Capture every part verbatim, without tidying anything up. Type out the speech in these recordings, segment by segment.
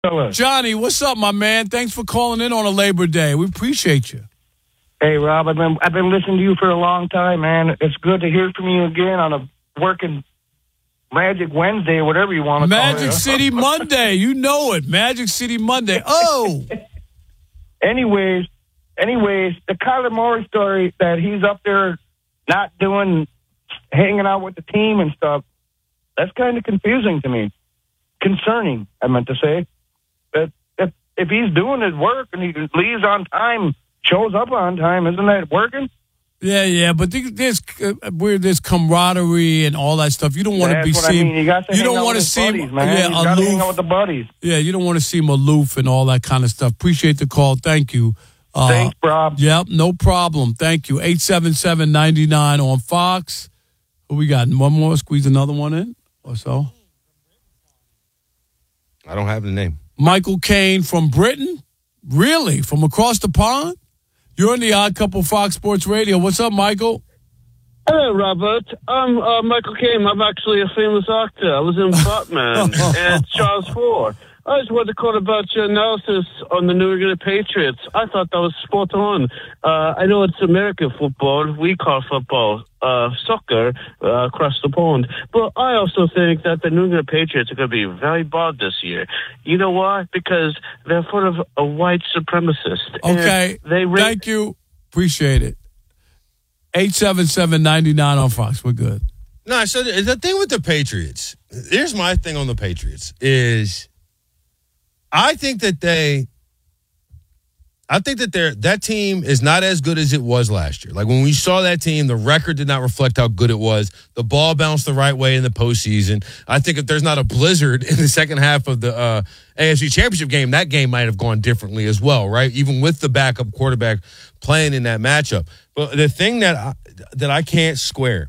fellas. Johnny, what's up, my man? Thanks for calling in on a Labor Day. We appreciate you. Hey, Rob, I've been I've been listening to you for a long time, man. It's good to hear from you again on a working Magic Wednesday or whatever you want to call it. Magic City Monday. You know it. Magic City Monday. Oh. anyways, anyways, the Kyler Murray story that he's up there not doing, hanging out with the team and stuff, that's kind of confusing to me. Concerning, I meant to say. That if, if he's doing his work and he leaves on time, shows up on time, isn't that working? Yeah, yeah, but there's uh, where there's camaraderie and all that stuff. You don't want to be seen. I mean. You, got to you don't want to seem buddies, man. Yeah, you got to hang out with the buddies. Yeah, you don't want to seem aloof and all that kind of stuff. Appreciate the call. Thank you. Uh, Thanks, Rob. Yep, no problem. Thank you. eight seven seven, nine nine on Fox. What we got? One more? Squeeze another one in or so? I don't have the name. Michael Caine from Britain? Really? From across the pond? You're on the Odd Couple Fox Sports Radio. What's up, Michael? Hello, Robert. I'm uh, Michael Caine. I'm actually a famous actor. I was in Batman and Charles Ford. I just wanted to call about your analysis on the New England Patriots. I thought that was spot on. Uh, I know it's American football. We call football uh, soccer uh, across the pond. But I also think that the New England Patriots are going to be very bad this year. You know why? Because they're full of a white supremacist. Okay. They ra- Thank you. Appreciate it. eight seven seven, nine nine on Fox. We're good. No, so the, the thing with the Patriots, here's my thing on the Patriots, is I think that they, I think that they're, that team is not as good as it was last year. Like when we saw that team, the record did not reflect how good it was. The ball bounced the right way in the postseason. I think if there's not a blizzard in the second half of the uh, A F C Championship game, that game might have gone differently as well, right? Even with the backup quarterback playing in that matchup. But the thing that I, that I can't square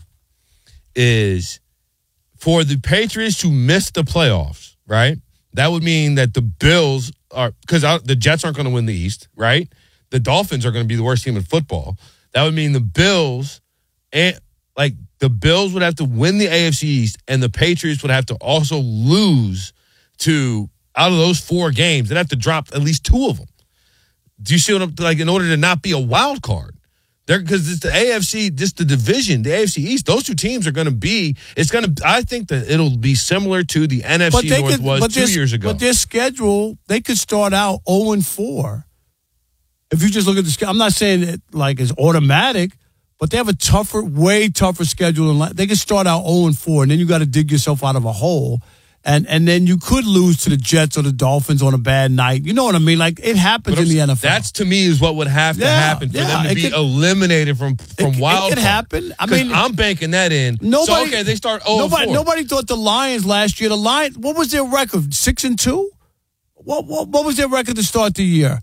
is for the Patriots to miss the playoffs, right? That would mean that the Bills are, because the Jets aren't going to win the East, right? The Dolphins are going to be the worst team in football. That would mean the Bills, and like the Bills would have to win the A F C East, and the Patriots would have to also lose to, out of those four games, they'd have to drop at least two of them. Do you see what I'm, like, in order to not be a wild card? Because it's the A F C, just the division, the A F C East, those two teams are going to be, it's going to, I think that it'll be similar to the N F C North could, was two years ago. But their schedule, they could start out oh and four. If you just look at the schedule, I'm not saying it like it's automatic, but they have a tougher, way tougher schedule. Than, they could start out oh and four, and then you got to dig yourself out of a hole. And and then you could lose to the Jets or the Dolphins on a bad night. You know what I mean? Like, it happens in the N F L. That's, to me, is what would have to yeah, happen for yeah, them to be could, eliminated from, from it, wild It could card. happen. I mean, I'm banking that in. Nobody, so, okay, they start oh and four. Nobody, nobody thought the Lions last year, the Lions, what was their record? Six and two? What, what, what was their record to start the year?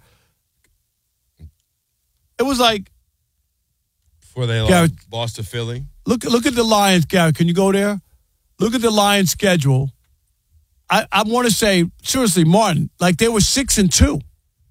It was like. Before they Garrett, lost to Philly. Look, look at the Lions, Garrett. Can you go there? Look at the Lions schedule. I, I want to say, seriously, Martin, like they were six and two.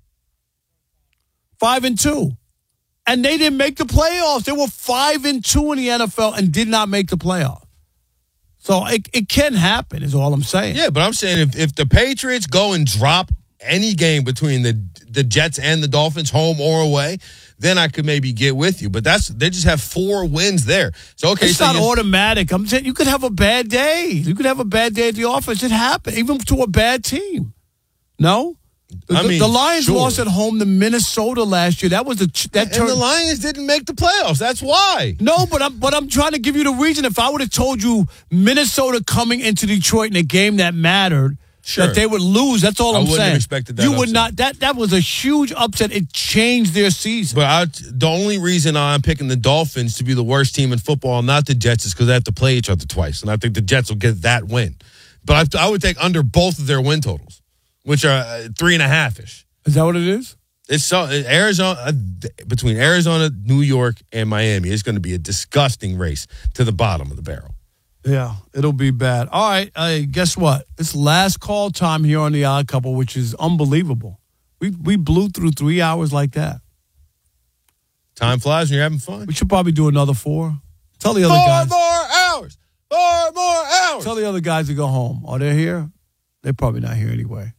Five and two. And they didn't make the playoffs. They were five and two in the N F L and did not make the playoffs. So it, it can happen, is all I'm saying. Yeah, but I'm saying if, if the Patriots go and drop any game between the the Jets and the Dolphins, home or away, then I could maybe get with you. But that's they just have four wins there. So okay, it's so not you, automatic. I'm saying you could have a bad day. You could have a bad day at the office. It happens, even to a bad team. No, the, I mean the Lions sure. lost at home to Minnesota last year. That was the that and turned, the Lions didn't make the playoffs. That's why. No, but I'm but I'm trying to give you the reason. If I would have told you Minnesota coming into Detroit in a game that mattered. Sure. That they would lose. That's all I I'm wouldn't saying. Have expected that you upset. would not. That that was a huge upset. It changed their season. But I, the only reason I'm picking the Dolphins to be the worst team in football, not the Jets, is because they have to play each other twice, and I think the Jets will get that win. But I, I would take under both of their win totals, which are uh, three and a half ish. Is that what it is? It's so Arizona uh, between Arizona, New York, and Miami. It's going to be a disgusting race to the bottom of the barrel. Yeah, it'll be bad. All right, uh, guess what? It's last call time here on The Odd Couple, which is unbelievable. We we blew through three hours like that. Time flies when you're having fun. We should probably do another four. Tell the other four guys. Four more hours. Four more hours. Tell the other guys to go home. Are they here? They're probably not here anyway.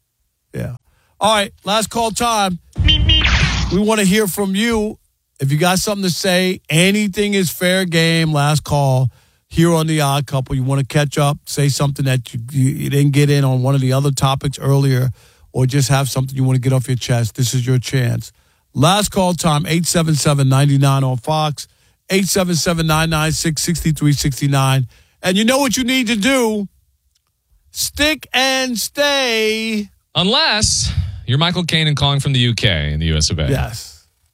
Yeah. All right, last call time. We want to hear from you. If you got something to say, anything is fair game. Last call here on The Odd Couple. You want to catch up, say something that you, you, you didn't get in on one of the other topics earlier, or just have something you want to get off your chest. This is your chance. Last call time, eight seven seven, nine nine on Fox, eight seven seven, nine nine six, six three six nine. And you know what you need to do? Stick and stay. Unless you're Michael Caine and calling from the U K in the U S of A. Yes.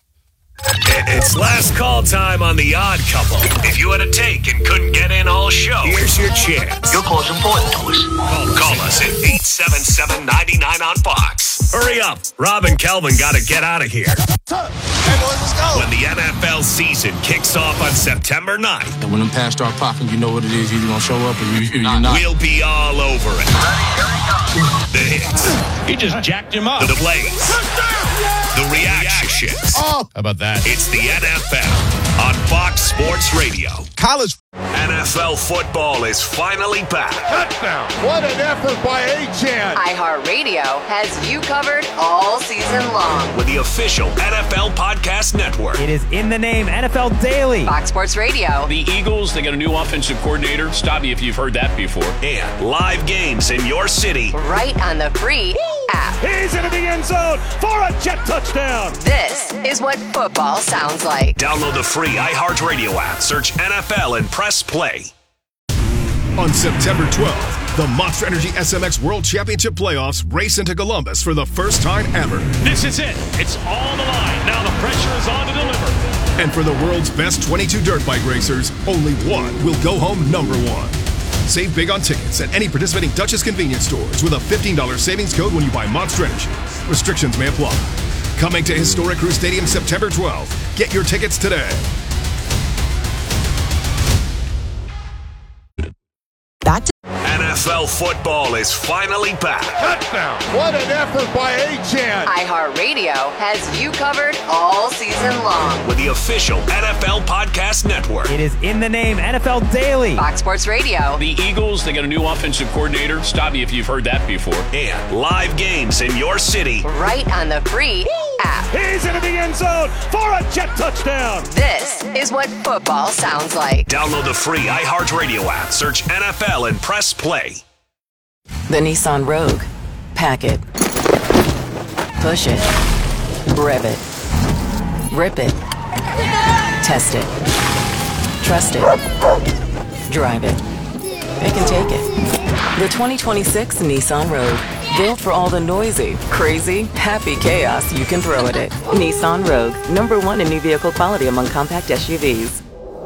It's last call time on The Odd Couple. If you had a take and couldn't get in all show, here's your chance. Your call's important to us. Call, call us at eight seven seven, nine nine on Fox. Hurry up. Rob and Kelvin got to get out of here. Hey, boys, let's go. When the N F L season kicks off on September ninth. And when them pads start popping, you know what it is. You're going to show up or you, you're not. We'll be all over it. The hits. He just jacked him up. The plays. The reactions. Oh, how about that? It's the N F L on Fox Sports Radio. College. N F L football is finally back. Touchdown. What an effort by A-Chan. iHeartRadio has you covered all season long. With the official N F L Podcast Network. It is in the name, N F L Daily. Fox Sports Radio. The Eagles, they got a new offensive coordinator. Stop me if you've heard that before. And live games in your city. Right on the free app. He's into the end zone for a jet touchdown. This is what football sounds like. Download the free iHeartRadio app. Search N F L and press play. On September twelfth, the Monster Energy S M X World Championship Playoffs race into Columbus for the first time ever. This is it. It's on the line. Now the pressure is on to deliver. And for the world's best twenty-two dirt bike racers, only one will go home number one. Save big on tickets at any participating Duchess convenience stores with a fifteen dollars savings code when you buy Monster Energy. Restrictions may apply. Coming to historic Crew Stadium September twelfth. Get your tickets today. Back to N F L football is finally back. Touchdown. What an effort by A-Chan. iHeartRadio has you covered all season long. With the official N F L Podcast Network. It is in the name, N F L Daily. Fox Sports Radio. The Eagles, they got a new offensive coordinator. Stop me if you've heard that before. And live games in your city. Right on the free app. He's into the end zone for a jet touchdown. This is what football sounds like. Download the free iHeartRadio app. Search N F L and press play. The Nissan Rogue. Pack it. Push it. Rev it. Rip it. Test it. Trust it. Drive it. It can take it. The twenty twenty-six Nissan Rogue. Built for all the noisy, crazy, happy chaos you can throw at it. Nissan Rogue. Number one in new vehicle quality among compact S U Vs.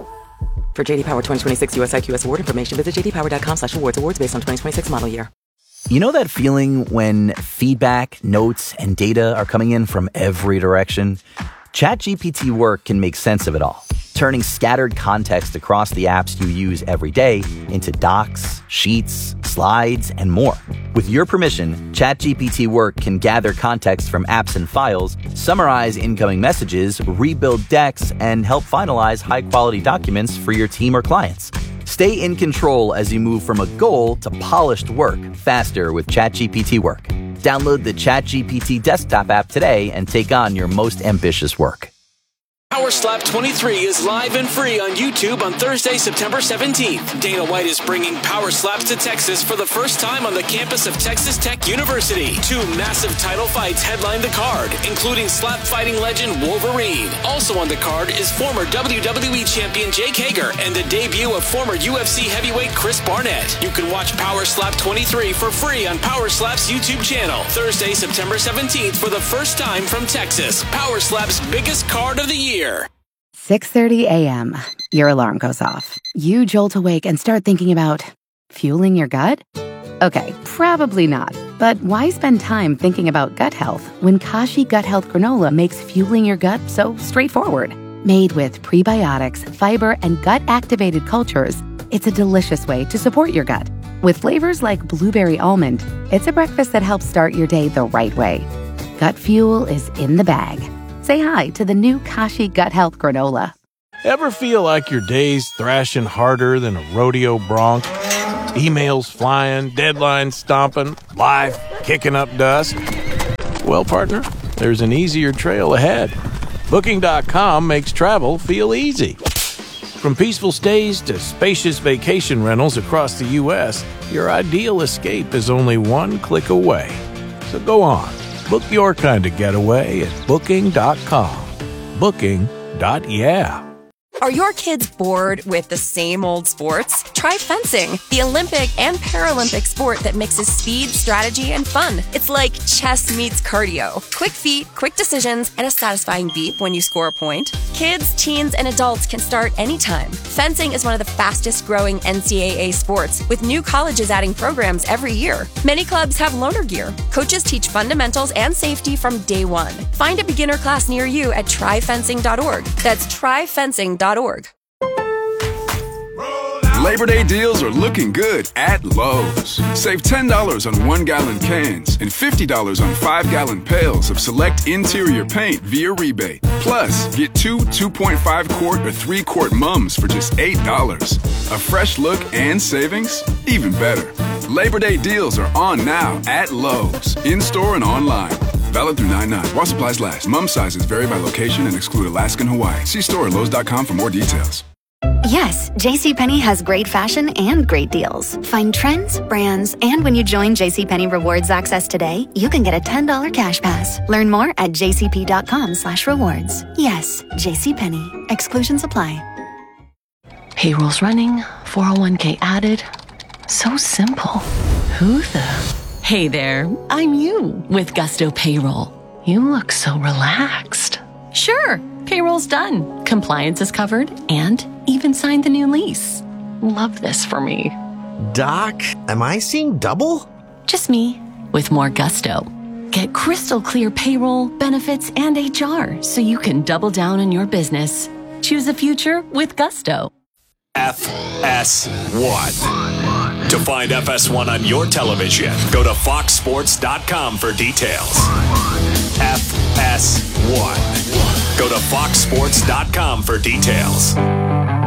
For J D Power twenty twenty-six U S I Q S award information, visit j d power dot com slash awards. Awards based on twenty twenty-six model year. You know that feeling when feedback, notes, and data are coming in from every direction? ChatGPT Work can make sense of it all, turning scattered context across the apps you use every day into docs, sheets, slides, and more. With your permission, ChatGPT Work can gather context from apps and files, summarize incoming messages, rebuild decks, and help finalize high-quality documents for your team or clients. Stay in control as you move from a goal to polished work faster with ChatGPT Work. Download the ChatGPT desktop app today and take on your most ambitious work. Power Slap twenty-three is live and free on YouTube on Thursday, September seventeenth. Dana White is bringing Power Slaps to Texas for the first time on the campus of Texas Tech University. Two massive title fights headline the card, including slap fighting legend Wolverine. Also on the card is former W W E champion Jake Hager and the debut of former U F C heavyweight Chris Barnett. You can watch Power Slap twenty-three for free on Power Slap's YouTube channel. Thursday, September seventeenth for the first time from Texas. Power Slap's biggest card of the year. six thirty a.m. Your alarm goes off. You jolt awake and start thinking about fueling your gut? Okay, probably not. But why spend time thinking about gut health when Kashi Gut Health Granola makes fueling your gut so straightforward? Made with prebiotics, fiber, and gut-activated cultures, it's a delicious way to support your gut. With flavors like blueberry almond, it's a breakfast that helps start your day the right way. Gut fuel is in the bag. Say hi to the new Kashi Gut Health Granola. Ever feel like your day's thrashing harder than a rodeo bronc? Emails flying, deadlines stomping, life kicking up dust? Well, partner, there's an easier trail ahead. Booking dot com makes travel feel easy. From peaceful stays to spacious vacation rentals across the U S, your ideal escape is only one click away. So go on, book your kind of getaway at Booking dot com. Booking. Yeah. Are your kids bored with the same old sports? Try fencing, the Olympic and Paralympic sport that mixes speed, strategy, and fun. It's like chess meets cardio. Quick feet, quick decisions, and a satisfying beep when you score a point. Kids, teens, and adults can start anytime. Fencing is one of the fastest growing N C double A sports, with new colleges adding programs every year. Many clubs have loaner gear. Coaches teach fundamentals and safety from day one. Find a beginner class near you at try fencing dot org. That's try fencing dot org. Labor Day deals are looking good at Lowe's. Save ten dollars on one-gallon cans and fifty dollars on five-gallon pails of select interior paint via rebate. Plus, get two two point five quart or three quart mums for just eight dollars. A fresh look and savings? Even better. Labor Day deals are on now at Lowe's, in-store and online. Valid through nine nine. While supplies last. Mum sizes vary by location and exclude Alaska and Hawaii. See store at lowes dot com for more details. Yes, JCPenney has great fashion and great deals. Find trends, brands, and when you join JCPenney Rewards Access today, you can get a ten dollars cash pass. Learn more at jcp.com slash rewards. Yes, JCPenney. Exclusions apply. Payroll's running, four oh one k added. So simple. Who the... Hey there, I'm you with Gusto Payroll. You look so relaxed. Sure, payroll's done. Compliance is covered and even signed the new lease. Love this for me. Doc, am I seeing double? Just me with more Gusto. Get crystal clear payroll, benefits, and H R so you can double down on your business. Choose a future with Gusto. F S one. To find F S one on your television, go to fox sports dot com for details. F S one. Go to fox sports dot com for details.